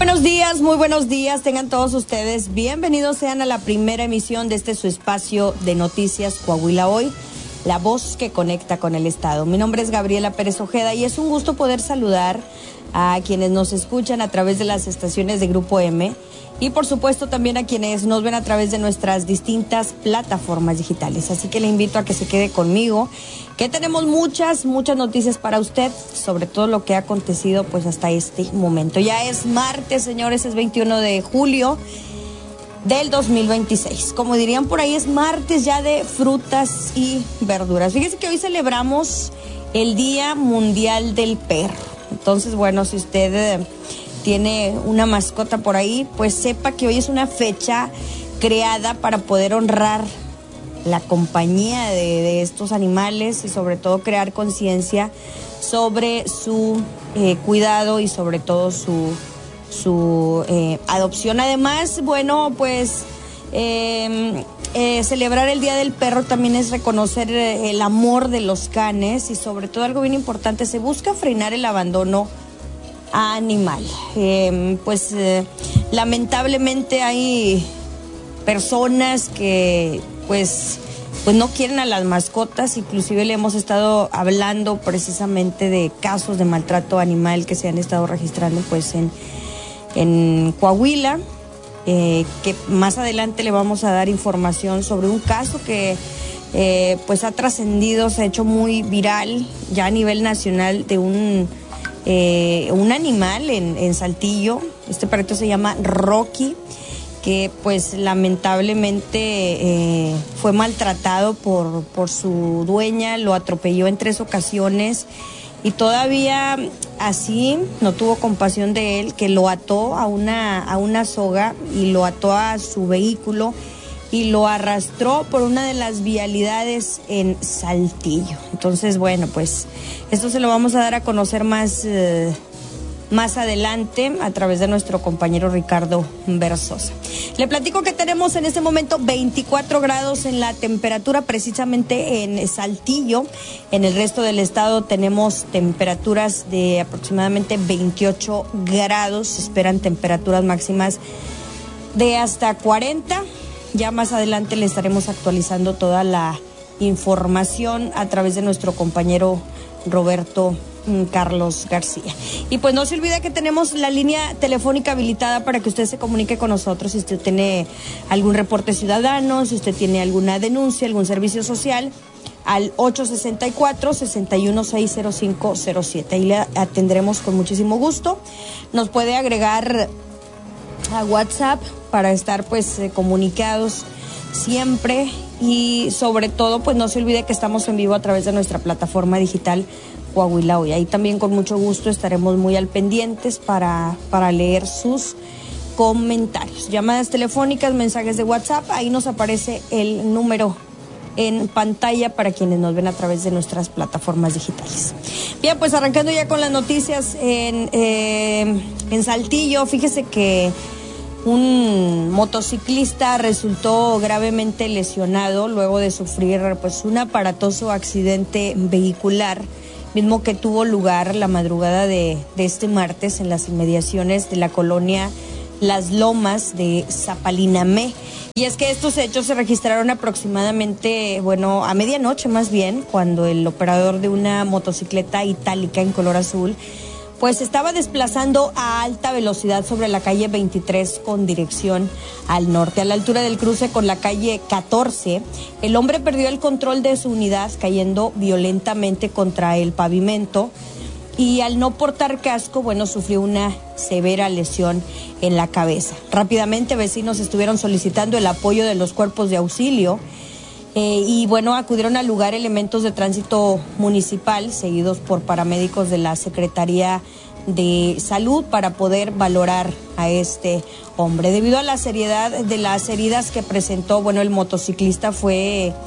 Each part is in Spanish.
Muy buenos días, tengan todos ustedes bienvenidos sean a la primera emisión de su espacio de noticias Coahuila Hoy, la voz que conecta con el Estado. Mi nombre es Gabriela Pérez Ojeda y es un gusto poder saludar a quienes nos escuchan a través de las estaciones de Grupo M y por supuesto también a quienes nos ven a través de nuestras distintas plataformas digitales. Así que le invito a que se quede conmigo, que tenemos muchas noticias para usted, sobre todo lo que ha acontecido pues hasta este momento. Ya es martes, señores, es 21 de julio del 2026. Como dirían por ahí, es martes ya de frutas y verduras. Fíjese que hoy celebramos el Día Mundial del Perro. Entonces, bueno, si usted tiene una mascota por ahí, pues sepa que hoy es una fecha creada para poder honrar la compañía de estos animales y sobre todo crear conciencia sobre su cuidado y sobre todo su adopción. Además, bueno, pues celebrar el Día del Perro también es reconocer el amor de los canes y sobre todo algo bien importante, se busca frenar el abandono animal. Lamentablemente hay personas que pues no quieren a las mascotas, inclusive le hemos estado hablando precisamente de casos de maltrato animal que se han estado registrando pues en Coahuila, que más adelante le vamos a dar información sobre un caso que pues ha trascendido, se ha hecho muy viral ya a nivel nacional de un animal en Saltillo. Este perrito se llama Rocky, que pues lamentablemente fue maltratado por su dueña, lo atropelló en 3 ocasiones y todavía así no tuvo compasión de él, que lo ató a una soga y lo ató a su vehículo y lo arrastró por una de las vialidades en Saltillo. Entonces, bueno, pues esto se lo vamos a dar a conocer más adelante a través de nuestro compañero Ricardo Versosa. Le platico que tenemos en este momento 24 grados en la temperatura precisamente en Saltillo. En el resto del estado tenemos temperaturas de aproximadamente 28 grados. Se esperan temperaturas máximas de hasta 40. Ya más adelante le estaremos actualizando toda la información a través de nuestro compañero Roberto Carlos García. Y pues no se olvide que tenemos la línea telefónica habilitada para que usted se comunique con nosotros si usted tiene algún reporte ciudadano, si usted tiene alguna denuncia, algún servicio social, al 864-6160507. Ahí le atendremos con muchísimo gusto. Nos puede agregar a WhatsApp para estar pues comunicados siempre y sobre todo pues no se olvide que estamos en vivo a través de nuestra plataforma digital Coahuila Hoy. Ahí también con mucho gusto estaremos muy al pendientes para leer sus comentarios, llamadas telefónicas, mensajes de WhatsApp. Ahí nos aparece el número en pantalla para quienes nos ven a través de nuestras plataformas digitales. Bien, pues arrancando ya con las noticias en Saltillo, fíjese que un motociclista resultó gravemente lesionado luego de sufrir pues un aparatoso accidente vehicular, mismo que tuvo lugar la madrugada de este martes en las inmediaciones de la colonia Las Lomas de Zapalinamé. Y es que estos hechos se registraron aproximadamente, a medianoche más bien, cuando el operador de una motocicleta itálica en color azul pues estaba desplazando a alta velocidad sobre la calle 23 con dirección al norte. A la altura del cruce con la calle 14, el hombre perdió el control de su unidad cayendo violentamente contra el pavimento y al no portar casco, sufrió una severa lesión en la cabeza. Rápidamente vecinos estuvieron solicitando el apoyo de los cuerpos de auxilio acudieron al lugar elementos de tránsito municipal seguidos por paramédicos de la Secretaría de Salud para poder valorar a este hombre. Debido a la seriedad de las heridas que presentó, el motociclista fue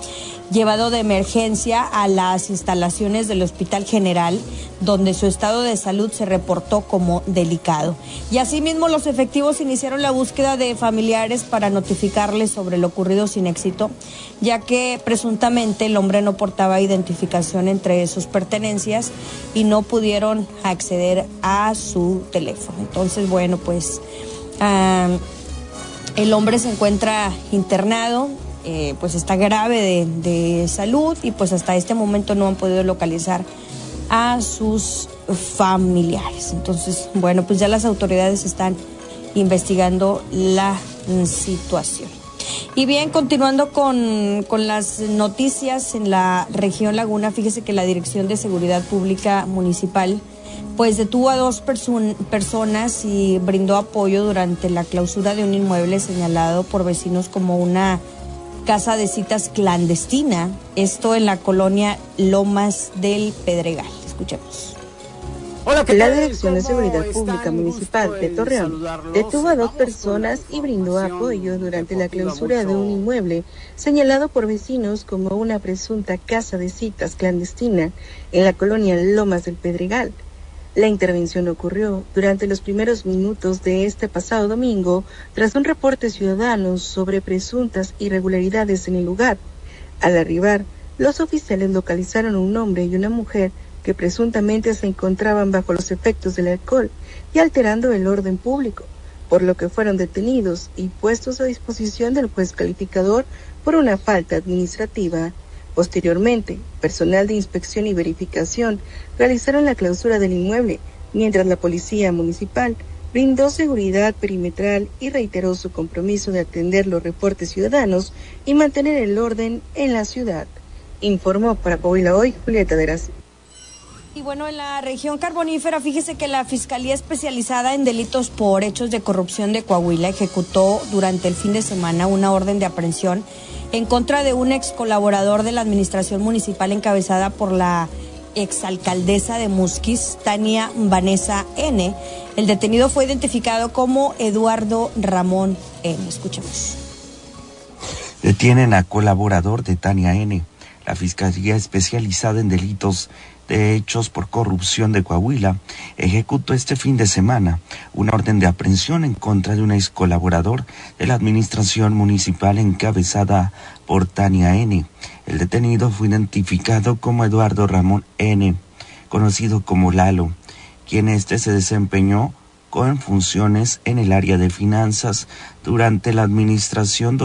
llevado de emergencia a las instalaciones del Hospital General, donde su estado de salud se reportó como delicado. Y asimismo los efectivos iniciaron la búsqueda de familiares para notificarles sobre lo ocurrido sin éxito, ya que presuntamente el hombre no portaba identificación entre sus pertenencias y no pudieron acceder a su teléfono. Entonces, bueno, pues el hombre se encuentra internado, pues está grave de salud y pues hasta este momento no han podido localizar a sus familiares. Entonces, bueno, pues ya las autoridades están investigando la situación. Y bien, continuando con las noticias en la región Laguna, fíjese que la Dirección de Seguridad Pública Municipal pues detuvo a 2 personas y brindó apoyo durante la clausura de un inmueble señalado por vecinos como una casa de citas clandestina, esto en la colonia Lomas del Pedregal. Escuchemos. Hola, la Dirección de Seguridad Pública Municipal de Torreón detuvo a 2 personas y brindó apoyo durante la clausura de un inmueble señalado por vecinos como una presunta casa de citas clandestina en la colonia Lomas del Pedregal. La intervención ocurrió durante los primeros minutos de este pasado domingo tras un reporte ciudadano sobre presuntas irregularidades en el lugar. Al arribar, los oficiales localizaron a un hombre y una mujer que presuntamente se encontraban bajo los efectos del alcohol y alterando el orden público, por lo que fueron detenidos y puestos a disposición del juez calificador por una falta administrativa. Posteriormente, personal de inspección y verificación realizaron la clausura del inmueble, mientras la Policía Municipal brindó seguridad perimetral y reiteró su compromiso de atender los reportes ciudadanos y mantener el orden en la ciudad. Informó para Coahuila Hoy, Julieta de Gras. Y bueno, en la región carbonífera, fíjese que la Fiscalía Especializada en Delitos por Hechos de Corrupción de Coahuila ejecutó durante el fin de semana una orden de aprehensión en contra de un ex colaborador de la administración municipal encabezada por la exalcaldesa de Musquis, Tania Vanessa N. El detenido fue identificado como Eduardo Ramón N. Escuchemos. Detienen a colaborador de Tania N. La Fiscalía Especializada en Delitos de Hechos por Corrupción de Coahuila ejecutó este fin de semana una orden de aprehensión en contra de un ex colaborador de la administración municipal encabezada por Tania N. El detenido fue identificado como Eduardo Ramón N., conocido como Lalo, quien se desempeñó con funciones en el área de finanzas durante la administración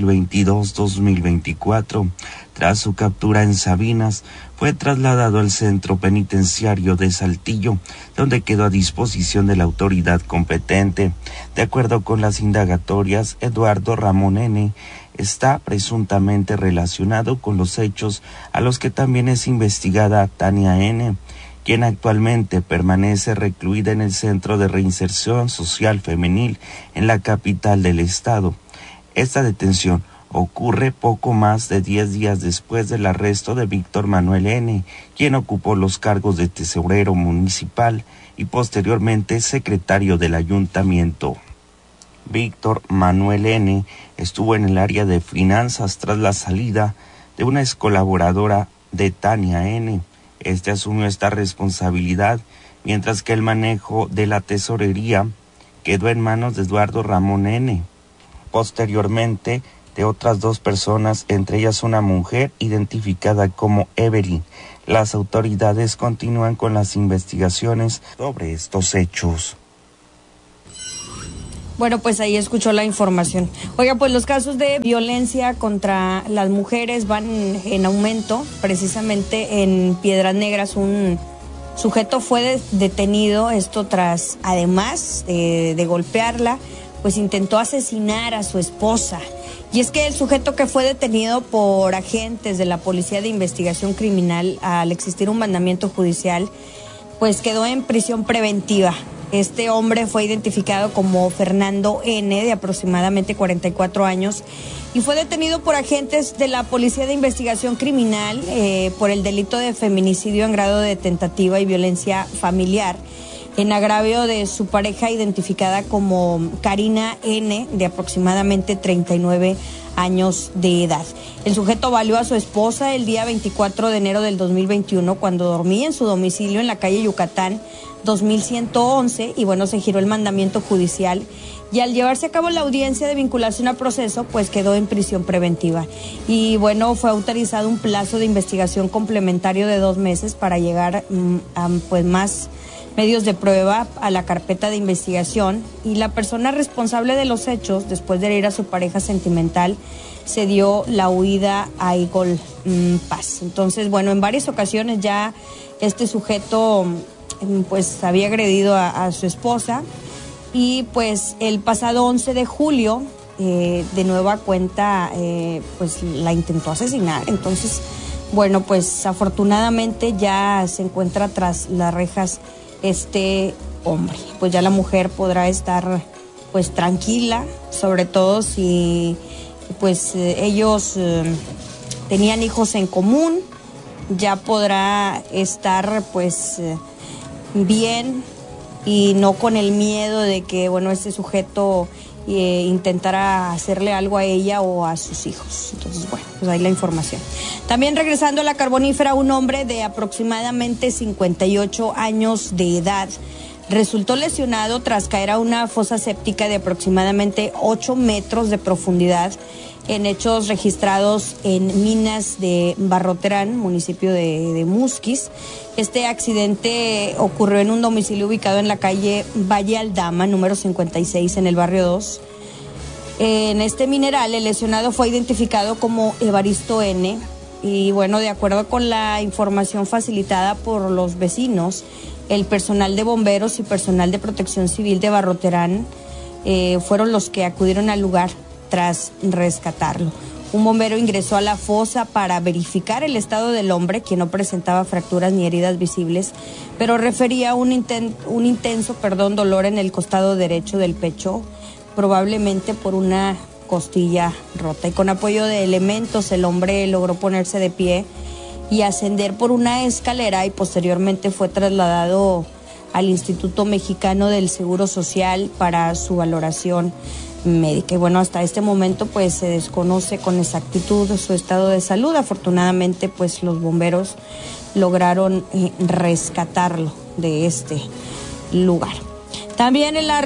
2022-2024. Tras su captura en Sabinas, fue trasladado al centro penitenciario de Saltillo, donde quedó a disposición de la autoridad competente. De acuerdo con las indagatorias, Eduardo Ramón N. está presuntamente relacionado con los hechos a los que también es investigada Tania N., quien actualmente permanece recluida en el Centro de Reinserción Social Femenil en la capital del estado. Esta detención ocurre poco más de 10 días después del arresto de Víctor Manuel N., quien ocupó los cargos de tesorero municipal y posteriormente secretario del ayuntamiento. Víctor Manuel N. estuvo en el área de finanzas tras la salida de una ex colaboradora de Tania N. Asumió esta responsabilidad, mientras que el manejo de la tesorería quedó en manos de Eduardo Ramón N. Posteriormente, de otras 2 personas, entre ellas una mujer identificada como Evelyn. Las autoridades continúan con las investigaciones sobre estos hechos. Bueno, pues ahí escuchó la información. Oiga, pues los casos de violencia contra las mujeres van en aumento. Precisamente en Piedras Negras un sujeto fue detenido, esto tras, además de golpearla, pues intentó asesinar a su esposa. Y es que el sujeto que fue detenido por agentes de la Policía de Investigación Criminal al existir un mandamiento judicial, pues quedó en prisión preventiva. Este hombre fue identificado como Fernando N., de aproximadamente 44 años, y fue detenido por agentes de la Policía de Investigación Criminal por el delito de feminicidio en grado de tentativa y violencia familiar. en agravio de su pareja identificada como Karina N., de aproximadamente 39 años de edad. El sujeto valió a su esposa el día 24 de enero del 2021 cuando dormía en su domicilio en la calle Yucatán 2111 y bueno, se giró el mandamiento judicial y al llevarse a cabo la audiencia de vinculación a proceso, pues quedó en prisión preventiva. Y bueno, fue autorizado un plazo de investigación complementario de 2 meses para llegar a pues más medios de prueba a la carpeta de investigación, y la persona responsable de los hechos, después de herir a su pareja sentimental, se dio la huida a Eagle Pass. Entonces, bueno, en varias ocasiones ya este sujeto pues había agredido a su esposa, y pues el pasado 11 de julio de nueva cuenta pues la intentó asesinar. Entonces, bueno, pues afortunadamente ya se encuentra tras las rejas este hombre. Pues ya la mujer podrá estar pues tranquila, sobre todo si pues ellos tenían hijos en común, ya podrá estar pues bien y no con el miedo de que bueno, este sujeto intentara hacerle algo a ella o a sus hijos. Entonces, bueno, pues ahí la información. También regresando a la Carbonífera, un hombre de aproximadamente 58 años de edad resultó lesionado tras caer a una fosa séptica de aproximadamente 8 metros de profundidad en hechos registrados en Minas de Barroterán, municipio de Musquis. Este accidente ocurrió en un domicilio ubicado en la calle Valle Aldama, número 56, en el barrio 2. En este mineral, el lesionado fue identificado como Evaristo N. Y bueno, de acuerdo con la información facilitada por los vecinos, el personal de bomberos y personal de protección civil de Barroterán fueron los que acudieron al lugar tras rescatarlo. Un bombero ingresó a la fosa para verificar el estado del hombre, quien no presentaba fracturas ni heridas visibles, pero refería un intenso dolor en el costado derecho del pecho, probablemente por una costilla rota. Y con apoyo de elementos, el hombre logró ponerse de pie y ascender por una escalera, y posteriormente fue trasladado al Instituto Mexicano del Seguro Social para su valoración médica. Y bueno, hasta este momento pues se desconoce con exactitud su estado de salud. Afortunadamente pues los bomberos lograron rescatarlo de este lugar. También en la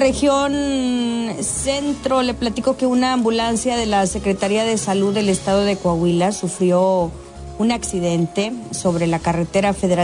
región centro le platico que una ambulancia de la Secretaría de Salud del Estado de Coahuila sufrió un accidente sobre la carretera federal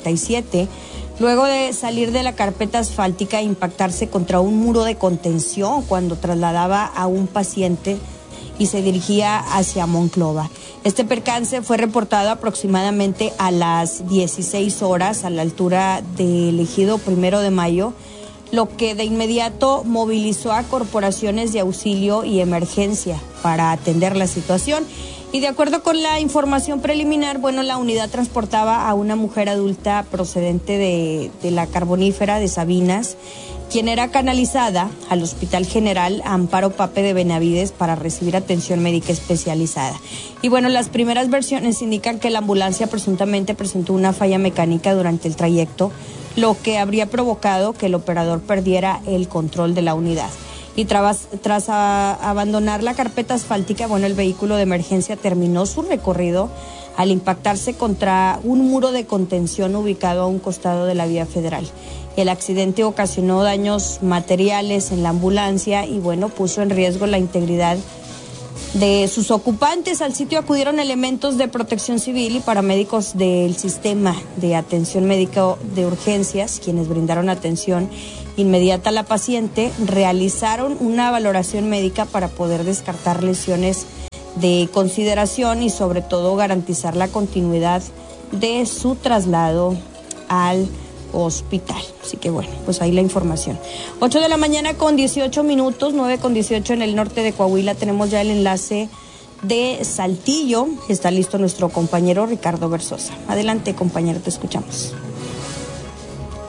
57, luego de salir de la carpeta asfáltica e impactarse contra un muro de contención cuando trasladaba a un paciente y se dirigía hacia Monclova. Este percance fue reportado aproximadamente a las 16 horas a la altura del ejido 1 de Mayo, lo que de inmediato movilizó a corporaciones de auxilio y emergencia para atender la situación. Y de acuerdo con la información preliminar, bueno, la unidad transportaba a una mujer adulta procedente de la Carbonífera de Sabinas, quien era canalizada al Hospital General Amparo Pape de Benavides para recibir atención médica especializada. Y bueno, las primeras versiones indican que la ambulancia presuntamente presentó una falla mecánica durante el trayecto, lo que habría provocado que el operador perdiera el control de la unidad. Y tras abandonar la carpeta asfáltica, bueno, el vehículo de emergencia terminó su recorrido al impactarse contra un muro de contención ubicado a un costado de la vía federal. El accidente ocasionó daños materiales en la ambulancia y bueno, puso en riesgo la integridad de sus ocupantes. Al sitio acudieron elementos de protección civil y paramédicos del sistema de atención médica de urgencias, quienes brindaron atención inmediata a la paciente, realizaron una valoración médica para poder descartar lesiones de consideración y sobre todo garantizar la continuidad de su traslado al hospital. Así que bueno, pues ahí la información. 8 de la mañana con 18 minutos, 9 con 18 en el norte de Coahuila. Tenemos ya el enlace de Saltillo. Está listo nuestro compañero Ricardo Versosa. Adelante, compañero, te escuchamos.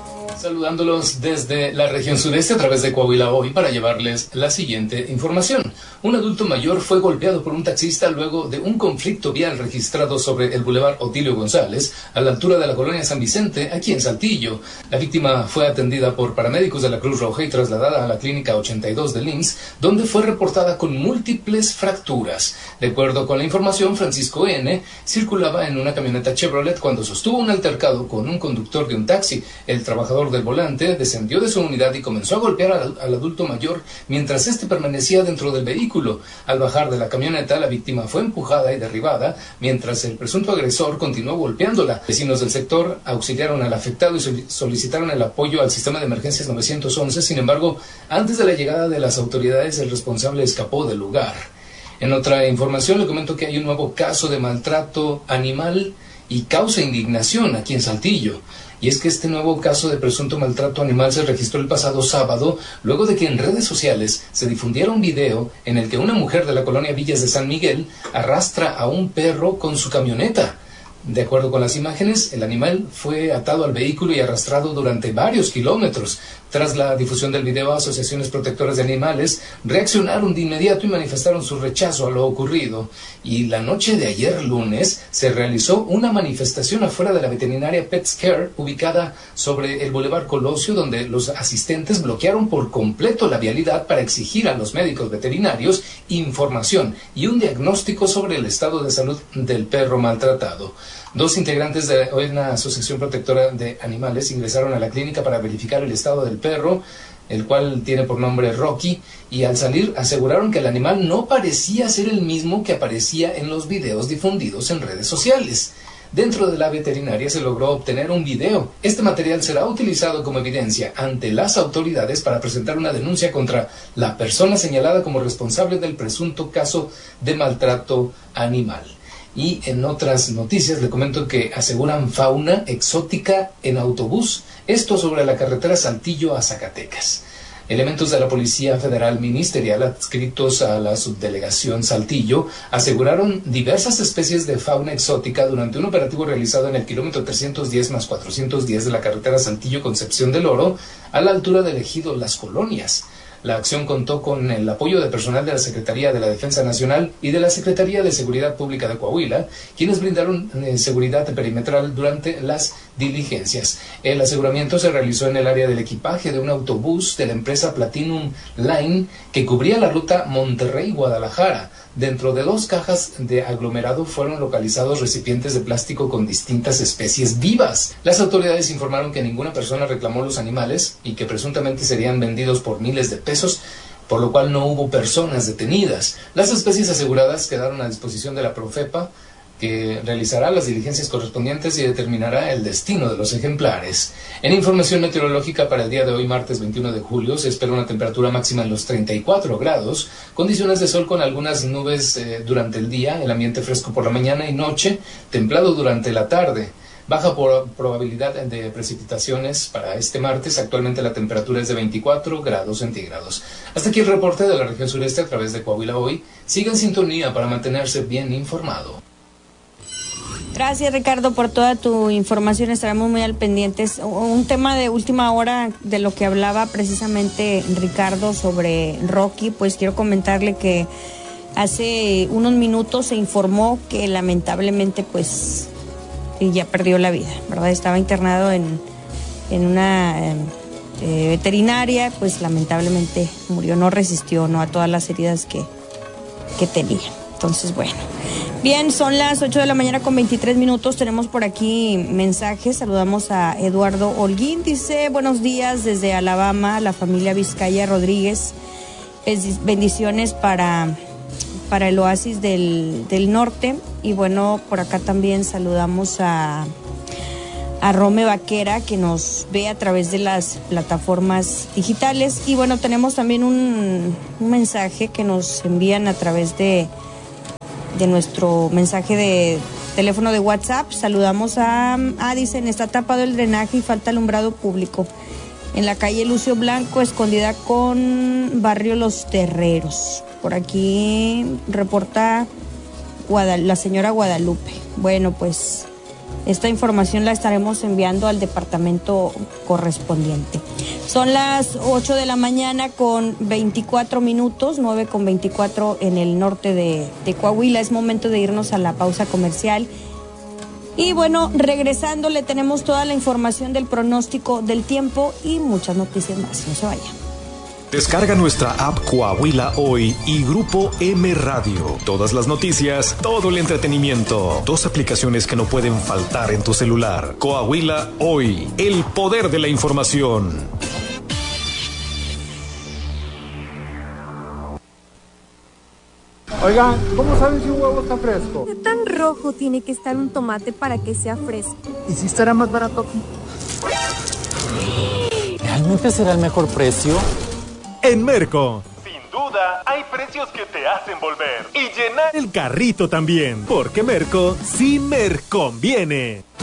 Saludándolos desde la región sureste a través de Coahuila Hoy para llevarles la siguiente información. Un adulto mayor fue golpeado por un taxista luego de un conflicto vial registrado sobre el Boulevard Otilio González, a la altura de la colonia San Vicente, aquí en Saltillo. La víctima fue atendida por paramédicos de la Cruz Roja y trasladada a la clínica 82 del IMSS, donde fue reportada con múltiples fracturas. De acuerdo con la información, Francisco N. circulaba en una camioneta Chevrolet cuando sostuvo un altercado con un conductor de un taxi. El trabajador del volante descendió de su unidad y comenzó a golpear al adulto mayor mientras éste permanecía dentro del vehículo. Al bajar de la camioneta, la víctima fue empujada y derribada, mientras el presunto agresor continuó golpeándola. Vecinos del sector auxiliaron al afectado y solicitaron el apoyo al sistema de emergencias 911. Sin embargo, antes de la llegada de las autoridades, el responsable escapó del lugar. En otra información le comento que hay un nuevo caso de maltrato animal y causa indignación aquí en Saltillo. Y es que este nuevo caso de presunto maltrato animal se registró el pasado sábado, luego de que en redes sociales se difundiera un video en el que una mujer de la colonia Villas de San Miguel arrastra a un perro con su camioneta. De acuerdo con las imágenes, el animal fue atado al vehículo y arrastrado durante varios kilómetros. Tras la difusión del video, asociaciones protectoras de animales reaccionaron de inmediato y manifestaron su rechazo a lo ocurrido. Y la noche de ayer lunes se realizó una manifestación afuera de la veterinaria Pets Care, ubicada sobre el Boulevard Colosio, donde los asistentes bloquearon por completo la vialidad para exigir a los médicos veterinarios información y un diagnóstico sobre el estado de salud del perro maltratado. Dos integrantes de una asociación protectora de animales ingresaron a la clínica para verificar el estado del perro, el cual tiene por nombre Rocky, y al salir aseguraron que el animal no parecía ser el mismo que aparecía en los videos difundidos en redes sociales. Dentro de la veterinaria se logró obtener un video. Este material será utilizado como evidencia ante las autoridades para presentar una denuncia contra la persona señalada como responsable del presunto caso de maltrato animal. Y en otras noticias le comento que aseguran fauna exótica en autobús, esto sobre la carretera Saltillo a Zacatecas. Elementos de la Policía Federal Ministerial adscritos a la subdelegación Saltillo aseguraron diversas especies de fauna exótica durante un operativo realizado en el kilómetro 310 más 410 de la carretera Saltillo-Concepción del Oro, a la altura del ejido Las Colonias. La acción contó con el apoyo de personal de la Secretaría de la Defensa Nacional y de la Secretaría de Seguridad Pública de Coahuila, quienes brindaron seguridad perimetral durante las diligencias. El aseguramiento se realizó en el área del equipaje de un autobús de la empresa Platinum Line que cubría la ruta Monterrey-Guadalajara. Dentro de 2 cajas de aglomerado fueron localizados recipientes de plástico con distintas especies vivas. Las autoridades informaron que ninguna persona reclamó los animales y que presuntamente serían vendidos por miles de pesos, por lo cual no hubo personas detenidas. Las especies aseguradas quedaron a disposición de la Profepa, que realizará las diligencias correspondientes y determinará el destino de los ejemplares. En información meteorológica para el día de hoy, martes 21 de julio, se espera una temperatura máxima en los 34 grados, condiciones de sol con algunas nubes durante el día, el ambiente fresco por la mañana y noche, templado durante la tarde. Baja probabilidad de precipitaciones para este martes. Actualmente la temperatura es de 24 grados centígrados. Hasta aquí el reporte de la región sureste a través de Coahuila Hoy. Siga en sintonía para mantenerse bien informado. Gracias, Ricardo, por toda tu información. Estaremos muy al pendientes. Un tema de última hora de lo que hablaba precisamente Ricardo sobre Rocky, pues quiero comentarle que hace unos minutos se informó que lamentablemente pues ya perdió la vida, ¿verdad? Estaba internado en una veterinaria, pues lamentablemente murió, no resistió, ¿no?, a todas las heridas que tenía. Entonces, bueno. Bien, son las 8 de la mañana con 23 minutos. Tenemos por aquí mensajes. Saludamos a Eduardo Holguín. Dice, buenos días desde Alabama, la familia Vizcaya Rodríguez. Bendiciones para el oasis del norte. Y bueno, por acá también saludamos a Rome Vaquera, que nos ve a través de las plataformas digitales. Y bueno, tenemos también un mensaje que nos envían a través de nuestro mensaje de teléfono de WhatsApp. Saludamos dicen, está tapado el drenaje y falta alumbrado público en la calle Lucio Blanco, escondida con barrio Los Terreros. Por aquí reporta la señora Guadalupe. Bueno, pues Esta información la estaremos enviando al departamento correspondiente. Son las 8 de la mañana con 24 minutos, 9 con 24 en el norte de Coahuila. Es momento de irnos a la pausa comercial. Y bueno, regresando le tenemos toda la información del pronóstico del tiempo y muchas noticias más. No se vayan. Descarga nuestra app Coahuila Hoy y Grupo M Radio. Todas las noticias, todo el entretenimiento. 2 aplicaciones que no pueden faltar en tu celular. Coahuila Hoy, el poder de la información. Oigan, ¿cómo saben si un huevo está fresco? ¿Qué tan rojo tiene que estar un tomate para que sea fresco? ¿Y si estará más barato aquí? ¿Realmente será el mejor precio? En Merco, sin duda, hay precios que te hacen volver y llenar el carrito también, porque Merco sí me conviene.